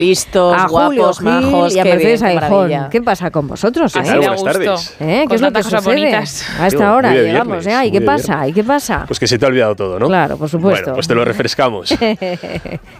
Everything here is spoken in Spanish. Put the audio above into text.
listos, a guapos, Julio Gil majos, y a qué bien, Mercedes qué Aijón. maravilla. ¿Qué pasa con vosotros? Así Así de da buenas gusto. tardes. ¿Qué Con es lo que tantas cosas sucede? bonitas. A esta Tío, hora muy de llegamos viernes, ya. ¿Y muy qué de pasa? viernes. ¿Y qué pasa? Pues que se te ha olvidado todo, ¿no? Claro, por supuesto. Bueno, pues te lo refrescamos.